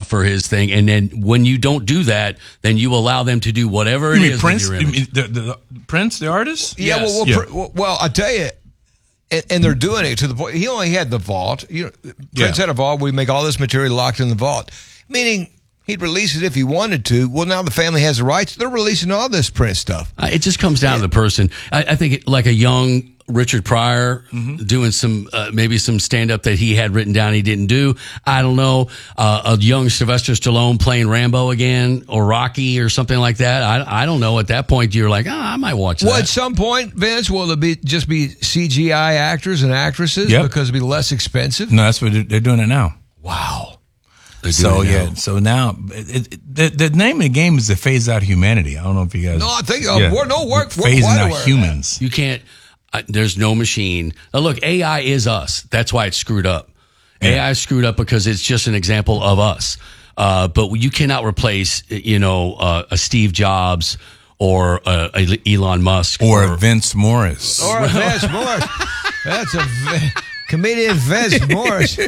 for his thing. And then when you don't do that, then you allow them to do whatever it is. Prince? You mean the Prince, the artist? Yeah, Yes. well, I tell you, and they're doing it to the point. He only had the vault. Prince had a vault. We make all this material locked in the vault, meaning he'd release it if he wanted to. Well, now the family has the rights. They're releasing all this Prince stuff. It just comes down to the person. I think like a young Richard Pryor doing some maybe some stand-up that he had written down he didn't do. I don't know. A young Sylvester Stallone playing Rambo again or Rocky or something like that. I don't know. At that point, you're like, I might watch that. Well, at some point, Vince, will it just be CGI actors and actresses because it'll be less expensive? No, that's what they're doing it now. Wow. So now the name of the game is to phase out humanity. I don't know if you guys. No, I think we're phasing out humans. You can't. There's no machine. Now, look, AI is us. That's why it's screwed up. Yeah. AI is screwed up because it's just an example of us. But you cannot replace, a Steve Jobs or a Elon Musk or a Vince Morris. Or a Vince Morris. That's a comedian, Vince Morris.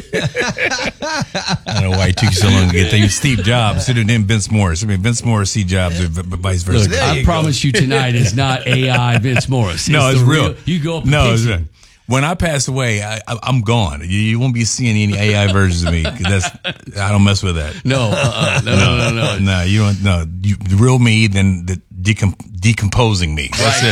I don't know why it took you so long to get there. Steve Jobs, instead of name Vince Morris. I mean, Vince Morris, Steve Jobs, or vice versa. Look, I promise you tonight is not AI Vince Morris. It's real. You go up. No, it's real. When I pass away, I'm gone. You won't be seeing any AI versions of me. I don't mess with that. No. No, you don't. No, the real me, then the decomposing me. That's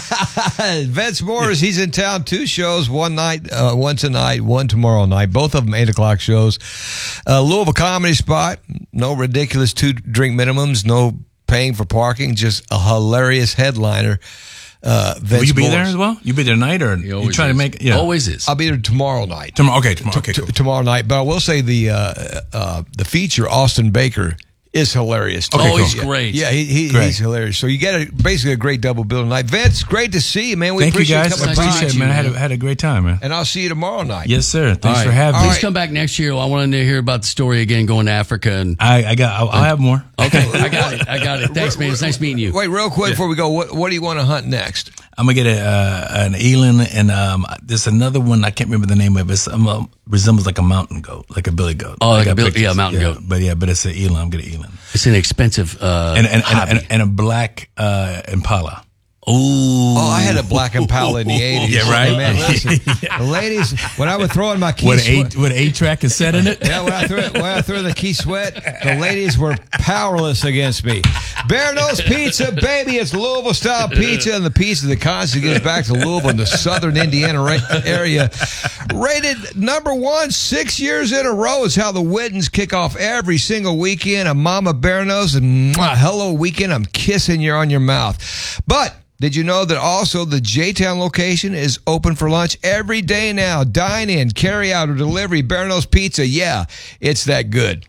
it. Vince Morris, he's in town. 2 shows, one tonight, one tomorrow night. Both of them 8:00 shows. Louisville Comedy Spot. No ridiculous 2-drink minimums. No paying for parking. Just a hilarious headliner. Vince Will you be Morris. there as well? You be there tonight, or you trying to make? Yeah, always is. I'll be there tomorrow night. Tomorrow, tomorrow night. But I will say the feature, Austin Baker, is hilarious. Okay, he's great. Yeah, he's hilarious. So you get basically a great double bill tonight. Vince, great to see you, man. Thank you guys. Coming I appreciate it, man. I had a great time, man. And I'll see you tomorrow night. Yes, sir. Thanks for having me. Please come back next year. I want to hear about the story again going to Africa. And I'll have more. Okay, I got it. Thanks, man. It's nice meeting you. Wait, real quick before we go, what do you want to hunt next? I'm gonna get an eland, and there's another one I can't remember the name of it. It resembles like a mountain goat, like a billy goat. Oh, like a mountain goat. But it's an eland. I'm getting an eland. It's an expensive and a black impala. Ooh. Oh, I had a black Impala in the 80s. Yeah, right. Man, listen, the ladies, when I would throw in my key with 8-track cassette in it. Yeah, when I threw the key sweat, the ladies were powerless against me. Bear Nose Pizza, baby, it's Louisville style pizza, and the pizza that constantly gets back to Louisville in the southern Indiana area. Rated number 1 6 years in a row is how the Wittens kick off every single weekend. I'm Mama Bear Nose, and hello weekend, I'm kissing you on your mouth. But did you know that also the J-Town location is open for lunch every day now? Dine in, carry out, or delivery. Bear Nose Pizza, yeah, it's that good.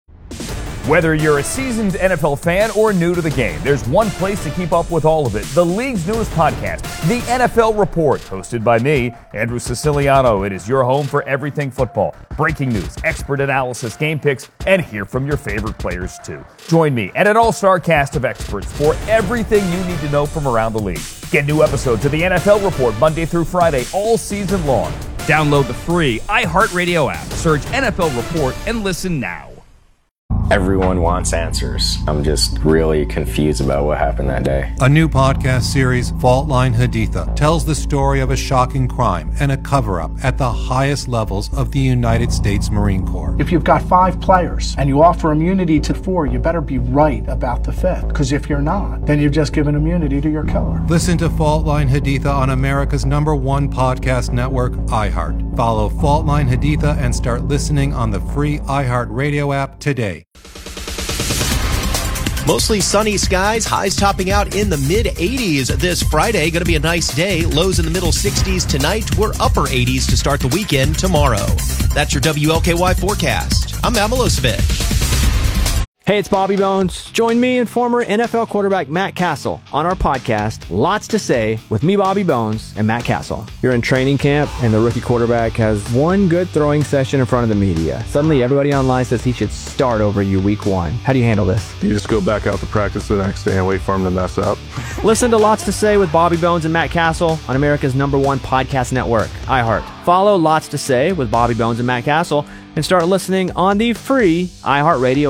Whether you're a seasoned NFL fan or new to the game, there's one place to keep up with all of it. The league's newest podcast, The NFL Report, hosted by me, Andrew Siciliano. It is your home for everything football. Breaking news, expert analysis, game picks, and hear from your favorite players too. Join me and an all-star cast of experts for everything you need to know from around the league. Get new episodes of The NFL Report Monday through Friday all season long. Download the free iHeartRadio app. Search NFL Report and listen now. Everyone wants answers. I'm just really confused about what happened that day. A new podcast series, Fault Line Haditha, tells the story of a shocking crime and a cover-up at the highest levels of the United States Marine Corps. If you've got 5 players and you offer immunity to 4, you better be right about the 5th. Because if you're not, then you've just given immunity to your killer. Listen to Fault Line Haditha on America's #1 podcast network, iHeart. Follow Fault Line Haditha and start listening on the free iHeart Radio app today. Mostly sunny skies, highs topping out in the mid-80s this Friday. Going to be a nice day. Lows in the middle 60s tonight. We're upper 80s to start the weekend tomorrow. That's your WLKY forecast. I'm Matt Milosevic. Hey, it's Bobby Bones. Join me and former NFL quarterback Matt Castle on our podcast, Lots to Say, with me, Bobby Bones, and Matt Castle. You're in training camp, and the rookie quarterback has one good throwing session in front of the media. Suddenly, everybody online says he should start over you week 1. How do you handle this? You just go back out to practice the next day and wait for him to mess up. Listen to Lots to Say with Bobby Bones and Matt Castle on America's #1 podcast network, iHeart. Follow Lots to Say with Bobby Bones and Matt Castle and start listening on the free iHeartRadio